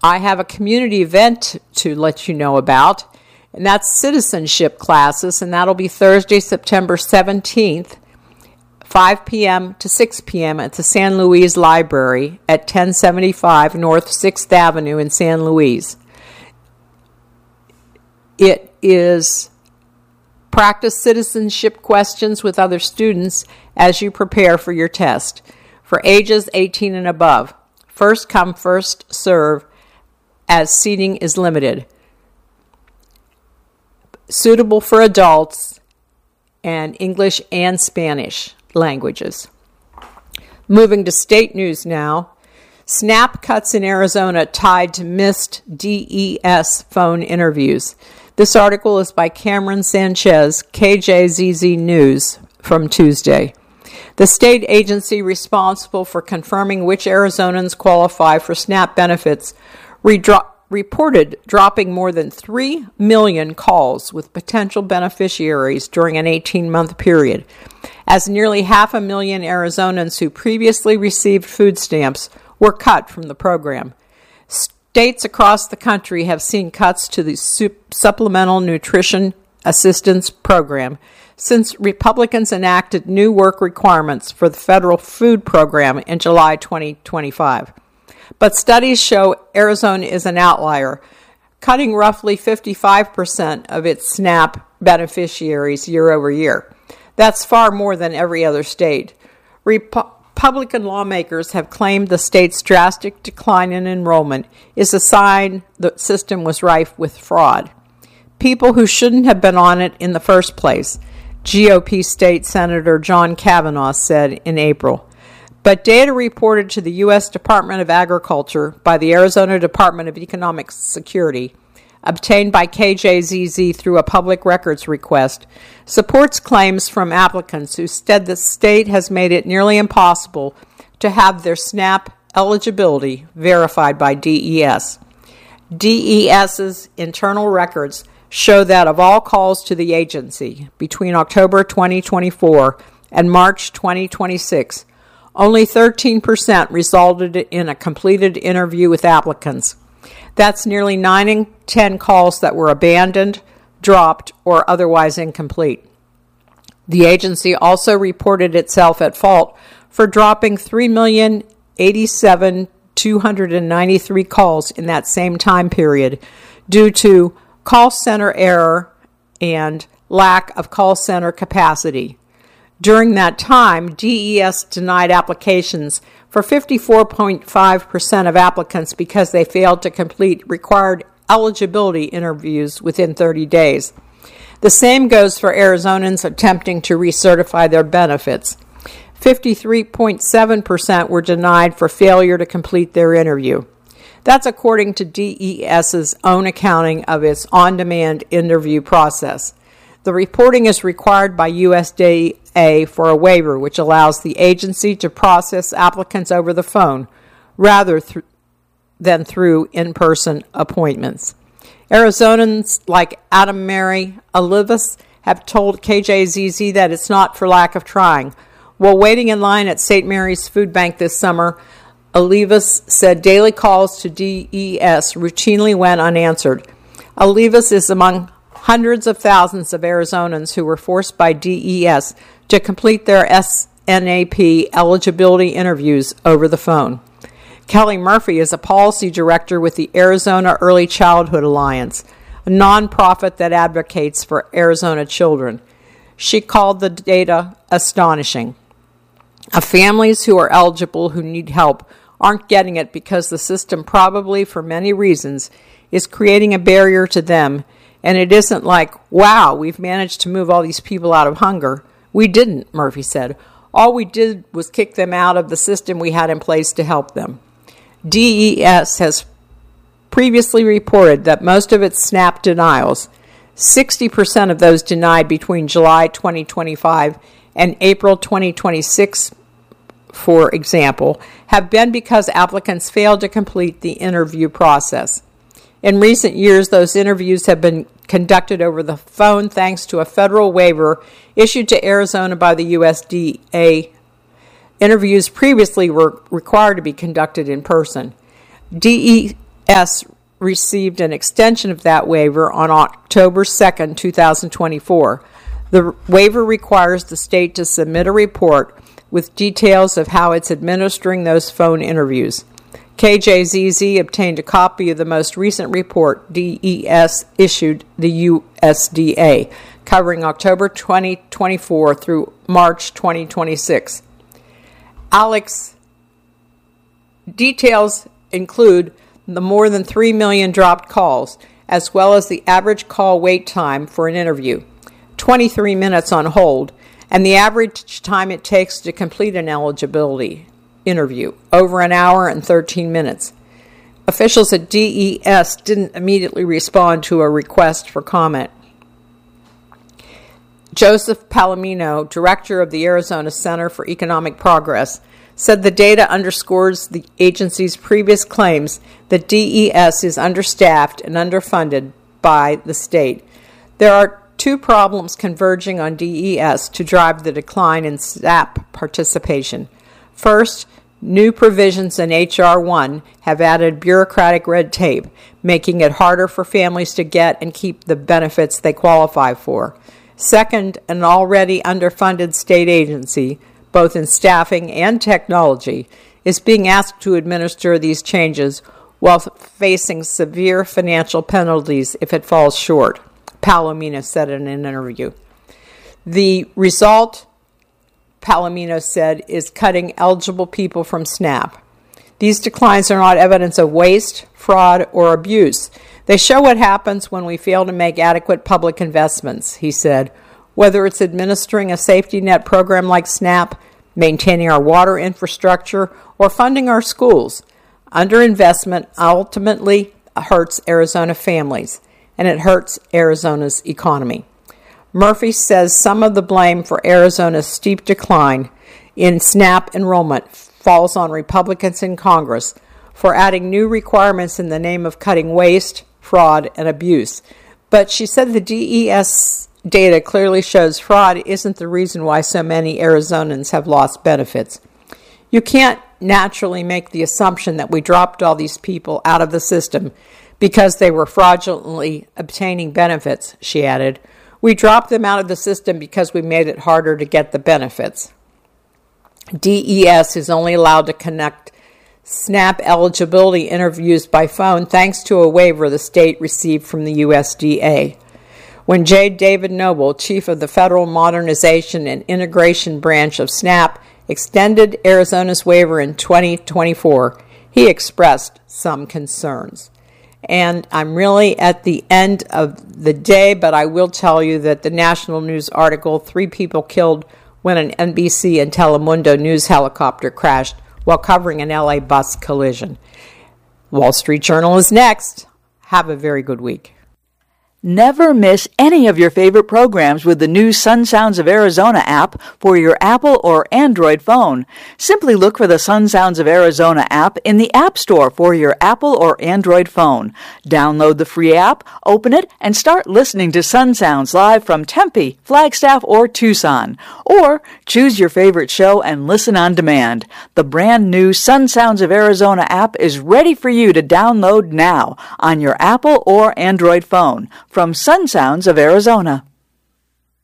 I have a community event to let you know about, and that's citizenship classes, and that'll be Thursday, September 17th, 5 p.m. to 6 p.m. at the San Luis Library at 1075 North 6th Avenue in San Luis. It is practice citizenship questions with other students as you prepare for your test for ages 18 and above. First come, first serve, as seating is limited. Suitable for adults and English and Spanish languages. Moving to state news now. SNAP cuts in Arizona tied to missed DES phone interviews. This article is by Cameron Sanchez, KJZZ News, from Tuesday. The state agency responsible for confirming which Arizonans qualify for SNAP benefits reported dropping more than 3 million calls with potential beneficiaries during an 18-month period, as nearly 500,000 Arizonans who previously received food stamps were cut from the program. States across the country have seen cuts to the Supplemental Nutrition Assistance Program since Republicans enacted new work requirements for the federal food program in July 2025. But studies show Arizona is an outlier, cutting roughly 55% of its SNAP beneficiaries year over year. That's far more than every other state. Republican lawmakers have claimed the state's drastic decline in enrollment is a sign the system was rife with fraud. People who shouldn't have been on it in the first place, GOP State Senator John Kavanaugh said in April. But data reported to the U.S. Department of Agriculture by the Arizona Department of Economic Security, obtained by KJZZ through a public records request, supports claims from applicants who said the state has made it nearly impossible to have their SNAP eligibility verified by DES. DES's internal records show that of all calls to the agency between October 2024 and March 2026, only 13% resulted in a completed interview with applicants. That's nearly 9 in 10 calls that were abandoned, dropped, or otherwise incomplete. The agency also reported itself at fault for dropping 3,087,293 calls in that same time period due to call center error and lack of call center capacity. During that time, DES denied applications for 54.5% of applicants because they failed to complete required eligibility interviews within 30 days. The same goes for Arizonans attempting to recertify their benefits. 53.7% were denied for failure to complete their interview. That's according to DES's own accounting of its on-demand interview process. The reporting is required by USDA for a waiver, which allows the agency to process applicants over the phone rather than through in-person appointments. Arizonans like Adam Mary Olivas have told KJZZ that it's not for lack of trying. While waiting in line at St. Mary's Food Bank this summer, Olivas said daily calls to DES routinely went unanswered. Olivas is among hundreds of thousands of Arizonans who were forced by DES to complete their SNAP eligibility interviews over the phone. Kelly Murphy is a policy director with the Arizona Early Childhood Alliance, a nonprofit that advocates for Arizona children. She called the data astonishing. Families who are eligible who need help aren't getting it because the system probably, for many reasons, is creating a barrier to them. And it isn't like, wow, we've managed to move all these people out of hunger. We didn't, Murphy said. All we did was kick them out of the system we had in place to help them. DES has previously reported that most of its SNAP denials, 60% of those denied between July 2025 and April 2026, for example, have been because applicants failed to complete the interview process. In recent years, those interviews have been conducted over the phone thanks to a federal waiver issued to Arizona by the USDA. Interviews previously were required to be conducted in person. DES received an extension of that waiver on October 2nd, 2024. The waiver requires the state to submit a report with details of how it's administering those phone interviews. KJZZ obtained a copy of the most recent report DES issued the USDA, covering October 2024 through March 2026. Alex, details include the more than 3 million dropped calls, as well as the average call wait time for an interview, 23 minutes on hold, and the average time it takes to complete an eligibility interview, over an hour and 13 minutes. Officials at DES didn't immediately respond to a request for comment. Joseph Palomino, director of the Arizona Center for Economic Progress, said the data underscores the agency's previous claims that DES is understaffed and underfunded by the state. There are two problems converging on DES to drive the decline in SNAP participation. First, new provisions in H.R. 1 have added bureaucratic red tape, making it harder for families to get and keep the benefits they qualify for. Second, an already underfunded state agency, both in staffing and technology, is being asked to administer these changes while facing severe financial penalties if it falls short, Palomino said in an interview. The result, Palomino said, is cutting eligible people from SNAP. These declines are not evidence of waste, fraud, or abuse. They show what happens when we fail to make adequate public investments, he said, whether it's administering a safety net program like SNAP, maintaining our water infrastructure, or funding our schools. Underinvestment ultimately hurts Arizona families, and it hurts Arizona's economy. Murphy says some of the blame for Arizona's steep decline in SNAP enrollment falls on Republicans in Congress for adding new requirements in the name of cutting waste, fraud, and abuse. But she said the DES data clearly shows fraud isn't the reason why so many Arizonans have lost benefits. You can't naturally make the assumption that we dropped all these people out of the system because they were fraudulently obtaining benefits, she added. We dropped them out of the system because we made it harder to get the benefits. DES is only allowed to conduct SNAP eligibility interviews by phone thanks to a waiver the state received from the USDA. When J. David Noble, chief of the Federal Modernization and Integration Branch of SNAP, extended Arizona's waiver in 2024, he expressed some concerns. And I'm really at the end of the day, but I will tell you that the national news article, 3 people killed when an NBC and Telemundo news helicopter crashed while covering an LA bus collision. Wall Street Journal is next. Have a very good week. Never miss any of your favorite programs with the new Sun Sounds of Arizona app for your Apple or Android phone. Simply look for the Sun Sounds of Arizona app in the App Store for your Apple or Android phone. Download the free app, open it, and start listening to Sun Sounds live from Tempe, Flagstaff, or Tucson. Or choose your favorite show and listen on demand. The brand new Sun Sounds of Arizona app is ready for you to download now on your Apple or Android phone. From Sun Sounds of Arizona.